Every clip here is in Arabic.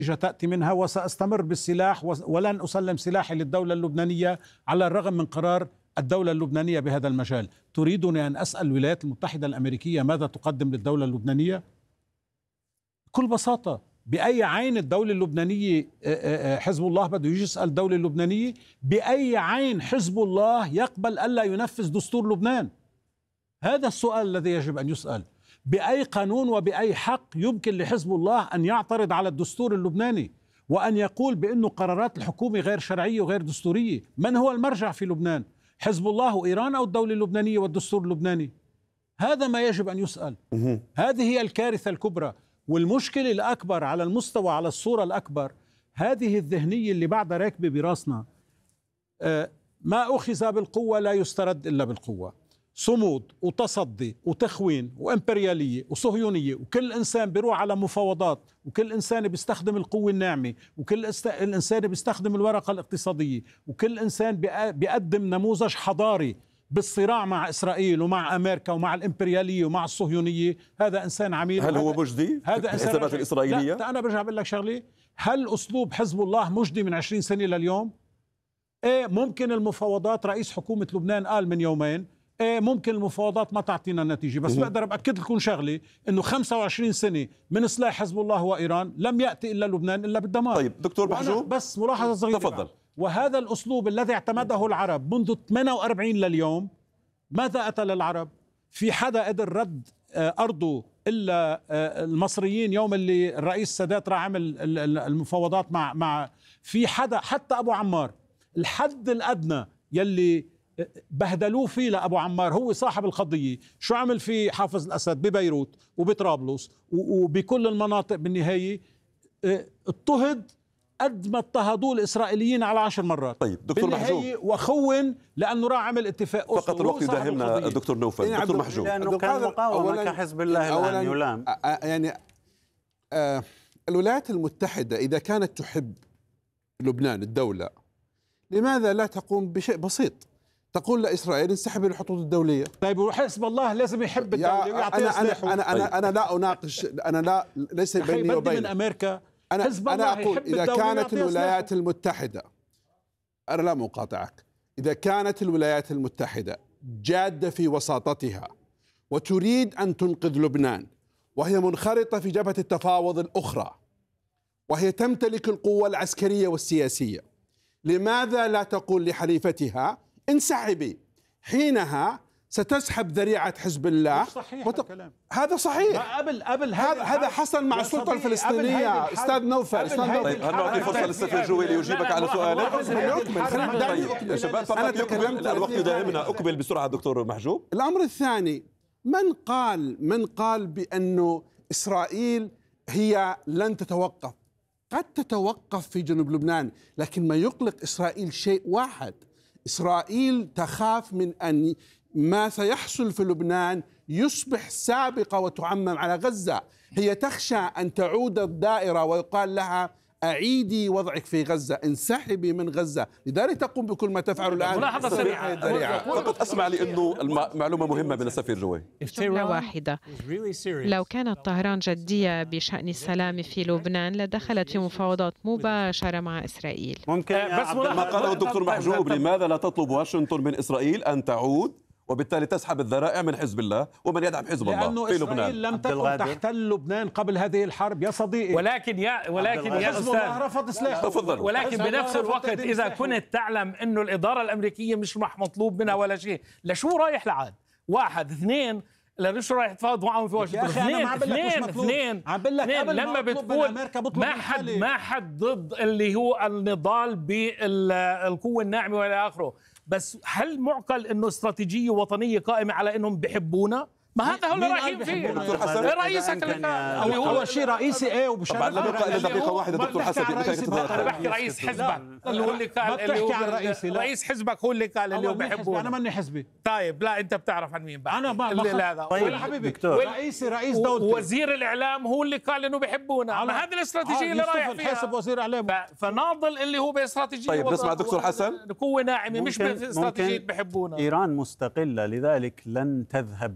تأتي منها، وسأستمر بالسلاح ولن أسلم سلاحي للدولة اللبنانية على الرغم من قرار الدولة اللبنانية بهذا المجال. تريدني أن أسأل الولايات المتحدة الأمريكية ماذا تقدم للدولة اللبنانية؟ بكل بساطة، بأي عين الدولة اللبنانية حزب الله بده يجي يسأل الدولة اللبنانية؟ بأي عين حزب الله يقبل ألا ينفذ دستور لبنان؟ هذا السؤال الذي يجب أن يسأل. بأي قانون وبأي حق يمكن لحزب الله أن يعترض على الدستور اللبناني وأن يقول بأنه قرارات الحكومة غير شرعية وغير دستورية؟ من هو المرجع في لبنان؟ حزب الله وإيران أو الدولة اللبنانية والدستور اللبناني؟ هذا ما يجب أن يسأل. هذه هي الكارثة الكبرى والمشكلة الأكبر على المستوى، على الصورة الأكبر. هذه الذهنية اللي بعدها راكبة براسنا، ما أخذ بالقوة لا يسترد إلا بالقوة. صمود وتصدي وتخوين وإمبريالية وصهيونية، وكل إنسان بيروح على مفاوضات، وكل إنسان بيستخدم القوة الناعمة، وكل إنسان بيستخدم الورقة الاقتصادية، وكل إنسان بيقدم نموذج حضاري بالصراع مع إسرائيل ومع أمريكا ومع الإمبريالية ومع الصهيونية. هذا إنسان عميل. هل هو مجدي؟ هذا إنسان الحسابات الإسرائيلية؟ لا، أنا برجع بقول لك شغلة. هل أسلوب حزب الله مجدي من 20 سنة لليوم؟ إيه، ممكن المفاوضات، رئيس حكومة لبنان قال من يومين إيه ممكن المفاوضات ما تعطينا نتيجة، بس بقدر بأكد لكم شغلة، إنه 25 سنة من سلاح حزب الله وإيران لم يأتي إلا لبنان إلا بالدمار. طيب دكتور محجوب، بس ملاحظة صغيرة، تفضل. وهذا الأسلوب الذي اعتمده العرب منذ 48 لليوم، ماذا أتى للعرب؟ في حدا قدر رد أرضه إلا المصريين يوم اللي الرئيس السادات راح عمل المفاوضات مع في حدا، حتى أبو عمار الحد الأدنى يلي بهدلوه فيه لأبو عمار هو صاحب القضية. شو عمل في حافظ الأسد ببيروت وبطرابلس وبكل المناطق؟ بالنهاية اضطهد قد ما اضطهدوه الإسرائيليين على 10 مرات. طيب دكتور محجوب، وخون لأنه راح عمل اتفاق أوسلو. فقط الوقت يداهمنا دكتور نوفل. دكتور محجوب، لأنه كان مقاومة كحزب الله الآن يلام. يعني الولايات المتحدة إذا كانت تحب لبنان الدولة، لماذا لا تقوم بشيء بسيط؟ تقول لإسرائيل انسحبي من الحدود الدولية. طيب وحزب الله لازم يحب الدولة ويعطيها سلاحه. أنا لا أناقش، أنا لا، ليس بيني وبينك. من أمريكا أنا أقول إذا كانت الولايات المتحدة، أنا لا مقاطعك، إذا كانت الولايات المتحدة جادة في وساطتها وتريد أن تنقذ لبنان، وهي منخرطة في جبهة التفاوض الأخرى، وهي تمتلك القوة العسكرية والسياسية، لماذا لا تقول لحليفتها انسحبي؟ حينها ستسحب ذريعة حزب الله. صحيح الكلام. هذا صحيح. قبل هذا حصل مع السلطة الفلسطينية. أستاذ نوفل، طيب هل نعطي فرصة للسفير جوي ليجيبك على سؤالك؟ طيب شباب فقط الوقت يداهمنا. أقبل بسرعة دكتور محجوب. الأمر الثاني، من قال بأنه إسرائيل هي لن تتوقف؟ قد تتوقف في جنوب لبنان، لكن ما يقلق إسرائيل شيء واحد: إسرائيل تخاف من أن ما سيحصل في لبنان يصبح سابقة وتعمم على غزة. هي تخشى أن تعود الدائرة ويقال لها أعيدي وضعك في غزة، انسحبي من غزة، لذلك تقوم بكل ما تفعل الآن. ملاحظة سريعة فقط أسمع لي أنه المعلومة مهمة من السفير جوي. جملة واحدة: لو كانت طهران جدية بشأن السلام في لبنان لدخلت في مفاوضات مباشرة مع إسرائيل. ممكن بس ما قاله الدكتور محجوب، لماذا لا تطلب واشنطن من إسرائيل أن تعود وبالتالي تسحب الذرائع من حزب الله ومن يدعم حزب الله في لبنان؟ إسرائيل لم تكن تحتل لبنان قبل هذه الحرب يا صديقي. ولكن يا أستاذ رفض سلاحه. ولكن بنفس الوقت إذا كنت تعلم إنه الإدارة الأمريكية مش راح مطلوب منها ولا شيء، لشو رايح لعاد؟ واحد. اثنين، ليش رايح تفاوض معهم في واشنطن؟ اثنين لما بتقول ما حد ضد اللي هو النضال بالقوة الناعمة والى آخره، بس هل معقل انه استراتيجية وطنية قائمة على انهم بحبونا؟ ما هذا هو اللي رايحين فيه. دكتور حسن، رئيسك اللي هو شيء رئيسي ايه وبشرف. طبعا لم يبقى الا دقيقة واحدة دكتور حسن. انا بحكي رئيس حزبك اللي هو اللي قال، اللي هو رئيس حزبك هو اللي قال اللي هو بحبونا. انا ماني حزبي. طيب لا انت بتعرف عن مين بحكي. انا ما طيب حبيبي رئيس دولتي. وزير الاعلام هو اللي قال انه بحبونا. ما هذه الاستراتيجية اللي رايح فيها. حسب وزير اعلام. فناضل اللي هو باستراتيجية. طيب نسمع دكتور حسن. قوة ناعمة مش باستراتيجية بحبونا. إيران مستقلة، لذلك لن تذهب باتجاه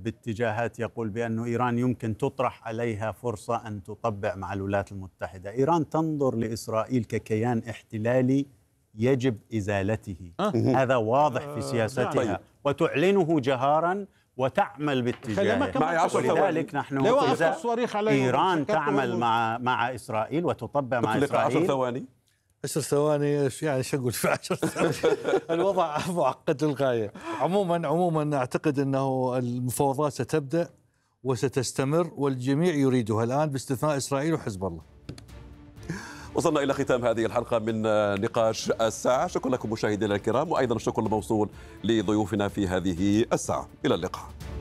الاتجاهات يقول بأن إيران يمكن تطرح عليها فرصة أن تطبع مع الولايات المتحدة. إيران تنظر لإسرائيل ككيان احتلالي يجب إزالته. هذا واضح في سياستها وتعلنه جهارا وتعمل باتجاهه. ولذلك نحن إذا إيران تعمل مع إسرائيل وتطبع مع إسرائيل 10 ثواني 10 ثواني يعني شو اقول في 10 ثواني الوضع معقد للغايه. عموما اعتقد انه المفاوضات ستبدا وستستمر والجميع يريدها الان باستثناء اسرائيل وحزب الله. وصلنا إلى ختام هذه الحلقة من نقاش الساعة. شكرا لكم مشاهدينا الكرام، وأيضا الشكر الموصول لضيوفنا في هذه الساعة. إلى اللقاء.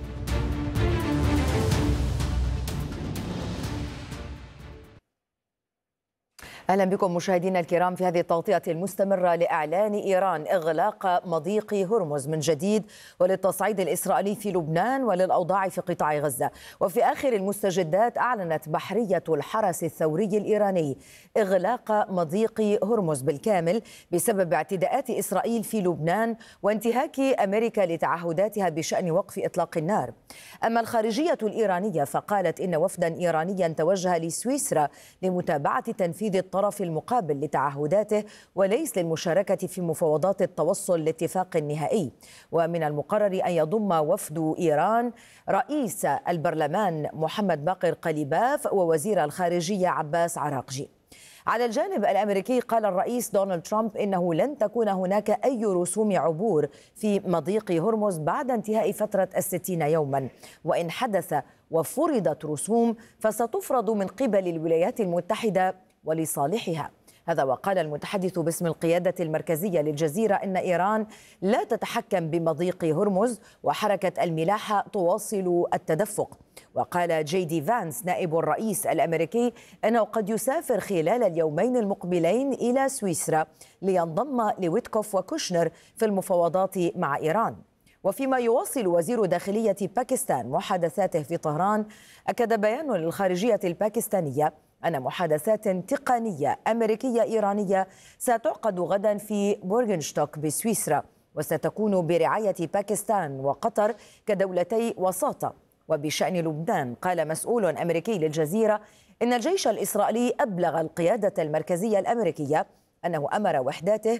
أهلا بكم مشاهدينا الكرام في هذه التغطية المستمرة لإعلان إيران إغلاق مضيق هرمز من جديد وللتصعيد الإسرائيلي في لبنان وللأوضاع في قطاع غزة. وفي آخر المستجدات أعلنت بحرية الحرس الثوري الإيراني إغلاق مضيق هرمز بالكامل بسبب اعتداءات إسرائيل في لبنان وانتهاك أمريكا لتعهداتها بشأن وقف إطلاق النار. أما الخارجية الإيرانية فقالت إن وفدا إيرانيا توجه لسويسرا لمتابعة تنفيذ الطرف المقابل لتعهداته وليس للمشاركة في مفاوضات التوصل لاتفاق نهائي. ومن المقرر أن يضم وفد إيران رئيس البرلمان محمد باقر قليباف ووزير الخارجية عباس عراقجي. على الجانب الأمريكي قال الرئيس دونالد ترامب إنه لن تكون هناك أي رسوم عبور في مضيق هرمز بعد انتهاء فترة 60 يوما، وإن حدث وفرضت رسوم فستفرض من قبل الولايات المتحدة ولصالحها. هذا وقال المتحدث باسم القيادة المركزية للجزيرة إن إيران لا تتحكم بمضيق هرمز وحركة الملاحة تواصل التدفق. وقال جي دي فانس نائب الرئيس الأمريكي أنه قد يسافر خلال اليومين المقبلين إلى سويسرا لينضم لويتكوف وكوشنر في المفاوضات مع إيران. وفيما يواصل وزير داخلية باكستان محادثاته في طهران، أكد بيان للخارجية الباكستانية أن محادثات تقنية أمريكية إيرانية ستعقد غدا في بورغنشتوك بسويسرا، وستكون برعاية باكستان وقطر كدولتي وساطة. وبشأن لبنان قال مسؤول أمريكي للجزيرة إن الجيش الإسرائيلي أبلغ القيادة المركزية الأمريكية أنه أمر وحداته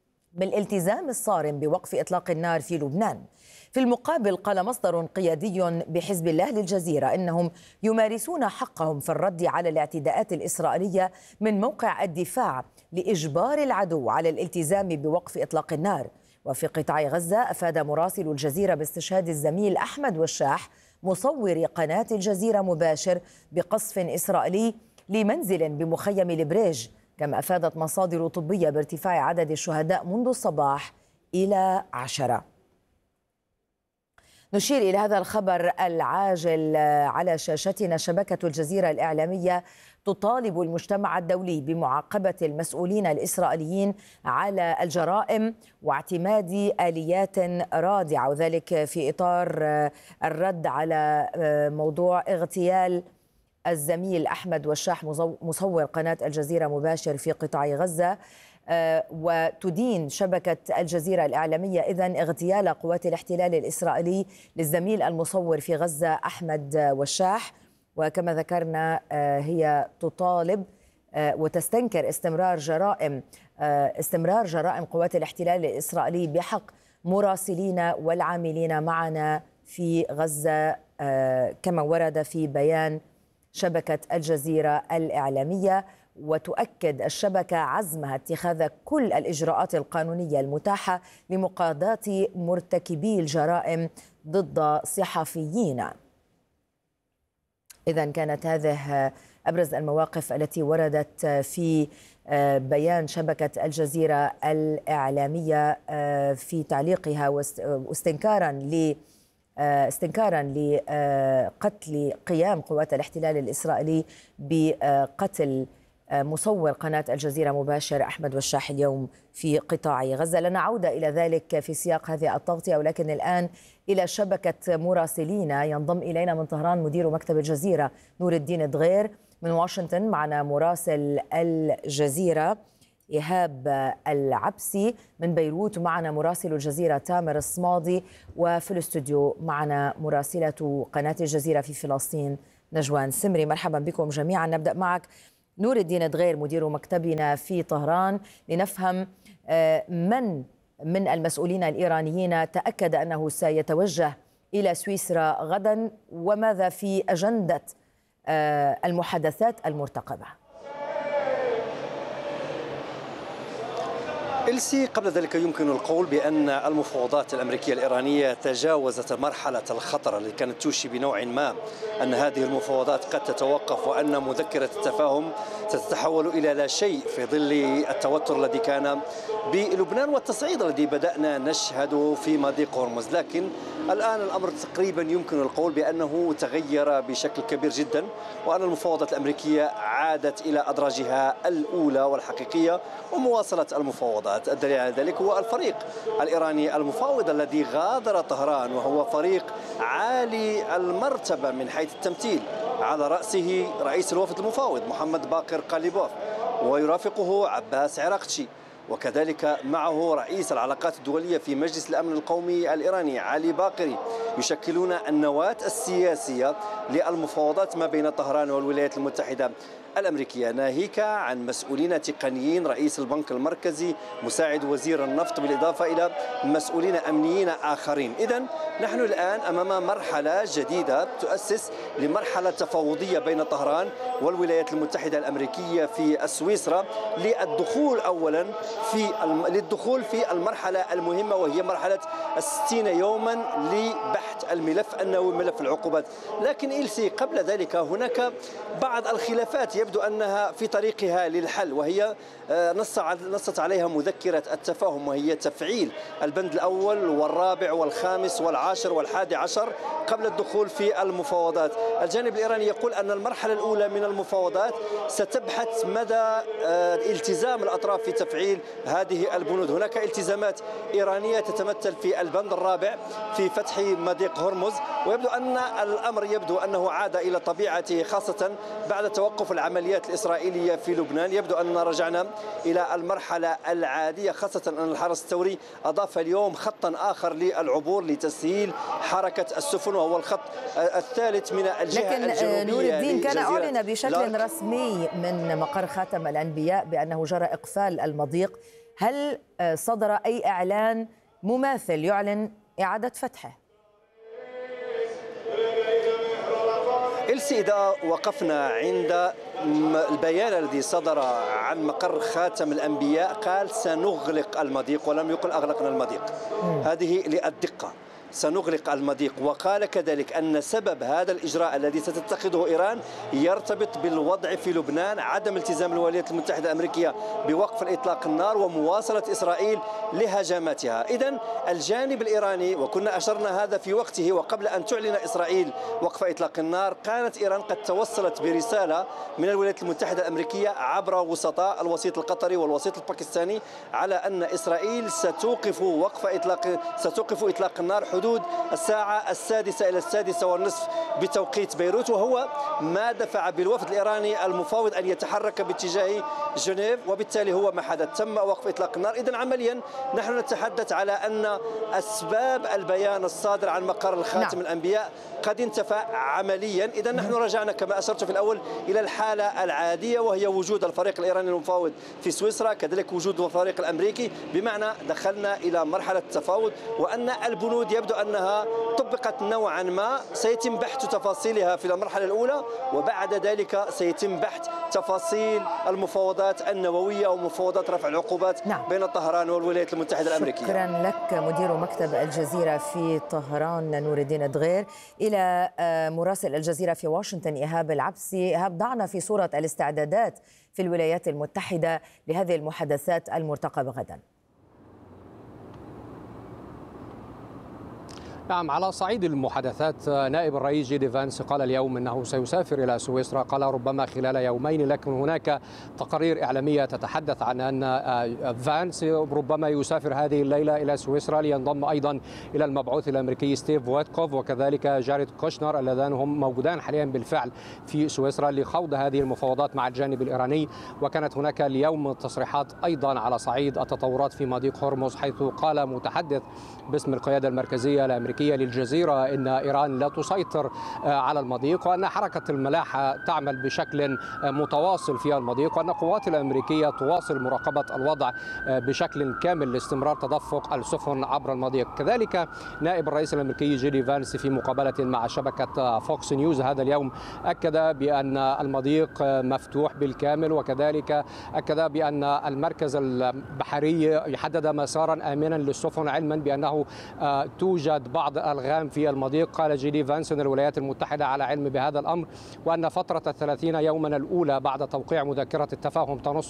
بالالتزام الصارم بوقف إطلاق النار في لبنان. في المقابل قال مصدر قيادي بحزب الله للجزيرة إنهم يمارسون حقهم في الرد على الاعتداءات الإسرائيلية من موقع الدفاع لإجبار العدو على الالتزام بوقف إطلاق النار. وفي قطاع غزة أفاد مراسل الجزيرة باستشهاد الزميل أحمد وشاح مصور قناة الجزيرة مباشر بقصف إسرائيلي لمنزل بمخيم البريج، كما أفادت مصادر طبية بارتفاع عدد الشهداء منذ الصباح إلى 10. نشير إلى هذا الخبر العاجل على شاشتنا. شبكة الجزيرة الإعلامية تطالب المجتمع الدولي بمعاقبة المسؤولين الإسرائيليين على الجرائم واعتماد آليات رادعة، وذلك في إطار الرد على موضوع اغتيال الزميل أحمد وشاح مصور قناة الجزيرة مباشر في قطاع غزة. وتدين شبكة الجزيرة الإعلامية إذن اغتيال قوات الاحتلال الإسرائيلي للزميل المصور في غزة أحمد وشاح. وكما ذكرنا هي تطالب وتستنكر استمرار جرائم قوات الاحتلال الإسرائيلي بحق مراسلين والعاملين معنا في غزة، كما ورد في بيان شبكة الجزيرة الإعلامية. وتؤكد الشبكة عزمها اتخاذ كل الإجراءات القانونية المتاحة لمقاضاة مرتكبي الجرائم ضد صحفيين. إذن كانت هذه أبرز المواقف التي وردت في بيان شبكة الجزيرة الإعلامية في تعليقها استنكارا لقتل قيام قوات الاحتلال الإسرائيلي بقتل مصور قناة الجزيرة مباشر أحمد وشاح اليوم في قطاع غزة. لن نعود إلى ذلك في سياق هذه التغطية، ولكن الآن إلى شبكة مراسلين. ينضم إلينا من طهران مدير مكتب الجزيرة نور الدين دغير. من واشنطن معنا مراسل الجزيرة إيهاب العبسي. من بيروت معنا مراسل الجزيرة تامر الصمادي، وفي الاستوديو معنا مراسلة قناة الجزيرة في فلسطين نجوان سمري. مرحبا بكم جميعا. نبدأ معك نور الدين دغير مدير مكتبنا في طهران لنفهم من المسؤولين الإيرانيين تأكد أنه سيتوجه إلى سويسرا غدا، وماذا في أجندة المحادثات المرتقبة؟ إلسي، قبل ذلك يمكن القول بأن المفاوضات الأمريكية الإيرانية تجاوزت مرحلة الخطر التي كانت توشي بنوع ما أن هذه المفاوضات قد تتوقف، وأن مذكرة التفاهم ستتحول إلى لا شيء في ظل التوتر الذي كان بلبنان والتصعيد الذي بدأنا نشهده في مضيق هرمز. لكن الآن الأمر تقريبا يمكن القول بأنه تغير بشكل كبير جدا، وأن المفاوضات الأمريكية عادت إلى أدراجها الأولى والحقيقية ومواصلة المفاوضات. الدليل على ذلك هو الفريق الإيراني المفاوض الذي غادر طهران، وهو فريق عالي المرتبة من حيث التمثيل، على رأسه رئيس الوفد المفاوض محمد باقر قاليبوف، ويرافقه عباس عراقتشي، وكذلك معه رئيس العلاقات الدولية في مجلس الأمن القومي الإيراني علي باقري، يشكلون النواة السياسية للمفاوضات ما بين طهران والولايات المتحدة الأمريكية، ناهيك عن مسؤولين تقنيين، رئيس البنك المركزي، مساعد وزير النفط، بالإضافة إلى مسؤولين أمنيين آخرين. إذن نحن الآن أمام مرحلة جديدة تؤسس لمرحلة تفاوضية بين طهران والولايات المتحدة الأمريكية في سويسرا للدخول أولا في المرحلة المهمة، وهي مرحلة 60 يوما لبحث الملف النووي، ملف العقوبات. لكن إلسي، قبل ذلك هناك بعض الخلافات يبدو أنها في طريقها للحل، وهي نصت عليها مذكرة التفاهم، وهي تفعيل البند الأول والرابع والخامس والعاشر والحادي عشر قبل الدخول في المفاوضات. الجانب الإيراني يقول أن المرحلة الأولى من المفاوضات ستبحث مدى التزام الأطراف في تفعيل هذه البنود. هناك التزامات إيرانية تتمثل في البند الرابع في فتح مضيق هرمز، ويبدو أن الأمر أنه عاد إلى طبيعته، خاصة بعد توقف العمليات الإسرائيلية في لبنان. يبدو أننا رجعنا إلى المرحلة العادية، خاصة أن الحرس الثوري أضاف اليوم خطا آخر للعبور لتسهيل حركة السفن، وهو الخط الثالث من الجهة الجنوبية. لكن نور الدين، كان أعلن بشكل رسمي من مقر خاتم الأنبياء بأنه جرى إقفال المضيق. هل صدر أي إعلان مماثل يعلن إعادة فتحه؟ إلسي، إذا وقفنا عند البيان الذي صدر عن مقر خاتم الأنبياء، قال سنغلق المضيق، ولم يقل أغلقنا المضيق. هذه للدقة، سنغلق المضيق. وقال كذلك أن سبب هذا الإجراء الذي ستتخذه إيران يرتبط بالوضع في لبنان، عدم التزام الولايات المتحدة الأمريكية بوقف الإطلاق النار ومواصلة إسرائيل لهجماتها. إذن الجانب الإيراني، وكنا أشرنا هذا في وقته وقبل أن تعلن إسرائيل وقف إطلاق النار، كانت إيران قد توصلت برسالة من الولايات المتحدة الأمريكية عبر وسطاء الوسيط القطري والوسيط الباكستاني على أن إسرائيل ستوقف إطلاق النار حدود الساعة 6 إلى 6:30 بتوقيت بيروت، وهو ما دفع بالوفد الإيراني المفاوض أن يتحرك باتجاه جنيف، وبالتالي هو ما حدث، تم وقف إطلاق النار. إذن عمليا نحن نتحدث على أن أسباب البيان الصادر عن مقر الخاتم الأنبياء قد انتفى عمليا. إذن نحن رجعنا كما أشرت في الأول إلى الحالة العادية، وهي وجود الفريق الإيراني المفاوض في سويسرا، كذلك وجود الفريق الأمريكي، بمعنى دخلنا إلى مرحلة التفاوض، وأن البنود يبدو أنها طبقت نوعا ما. سيتم بحث تفاصيلها في المرحلة الأولى، وبعد ذلك سيتم بحث تفاصيل المفاوضات النووية ومفاوضات رفع العقوبات بين طهران والولايات المتحدة الأمريكية. شكرا لك مدير مكتب الجزيرة في طهران نور الدين دغير. إلى مراسل الجزيرة في واشنطن إيهاب العبسي. إيهاب، ضعنا في صورة الاستعدادات في الولايات المتحدة لهذه المحادثات المرتقبة غدا. نعم، على صعيد المحادثات نائب الرئيس جي دي فانس قال اليوم أنه سيسافر إلى سويسرا، قال ربما خلال يومين، لكن هناك تقارير إعلامية تتحدث عن أن فانس ربما يسافر هذه الليلة إلى سويسرا لينضم أيضا إلى المبعوث الأمريكي ستيف ويتكوف وكذلك جاريد كوشنر اللذان هم موجودان حاليا بالفعل في سويسرا لخوض هذه المفاوضات مع الجانب الإيراني. وكانت هناك اليوم تصريحات أيضا على صعيد التطورات في مضيق هرمز، حيث قال متحدث باسم القيادة المركزية الأمريكية للجزيرة إن إيران لا تسيطر على المضيق، وأن حركة الملاحة تعمل بشكل متواصل في المضيق، وأن القوات الأمريكية تواصل مراقبة الوضع بشكل كامل لاستمرار تدفق السفن عبر المضيق. كذلك نائب الرئيس الأمريكي جي دي فانس في مقابلة مع شبكة فوكس نيوز هذا اليوم أكد بأن المضيق مفتوح بالكامل، وكذلك أكد بأن المركز البحري يحدد مسارا آمنا للسفن، علما بأنه توجد بعض ألغام في المضيق. قال جي دي فانس أن الولايات المتحدة على علم بهذا الأمر، وأن فترة 30 يوما الأولى بعد توقيع مذكرة التفاهم تنص